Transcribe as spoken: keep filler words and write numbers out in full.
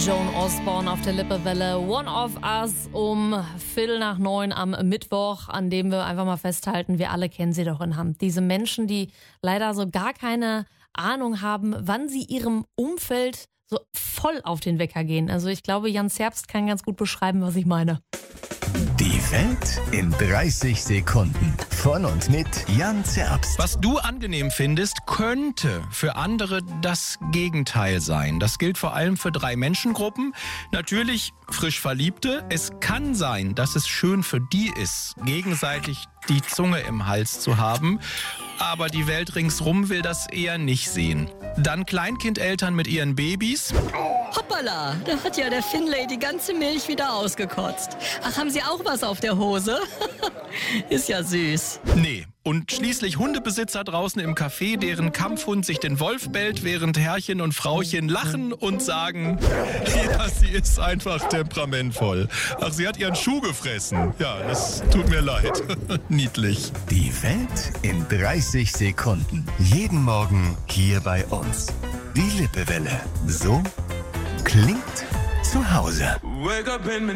Joan Osborne auf der Lippewelle. One of Us um Viertel nach neun am Mittwoch, an dem wir einfach mal festhalten, wir alle kennen sie doch in Hand. Diese Menschen, die leider so gar keine Ahnung haben, wann sie ihrem Umfeld so voll auf den Wecker gehen. Also ich glaube, Jan Zerbst kann ganz gut beschreiben, was ich meine. Die Welt in dreißig Sekunden. Von und mit Jan Zerbst. Was du angenehm findest, könnte für andere das Gegenteil sein. Das gilt vor allem für drei Menschengruppen. Natürlich frisch Verliebte. Es kann sein, dass es schön für die ist, gegenseitig die Zunge im Hals zu haben. Aber die Welt ringsrum will das eher nicht sehen. Dann Kleinkindeltern mit ihren Babys. Hoppala, da hat ja der Finlay die ganze Milch wieder ausgekotzt. Ach, haben Sie auch was auf der Hose? Ist ja süß. Nee. Und schließlich Hundebesitzer draußen im Café, deren Kampfhund sich den Wolf bellt, während Herrchen und Frauchen lachen und sagen, ja, sie ist einfach temperamentvoll. Ach, sie hat ihren Schuh gefressen. Ja, das tut mir leid. Niedlich. Die Welt in dreißig Sekunden. Jeden Morgen hier bei uns. Die Lippewelle. So klingt zu Hause.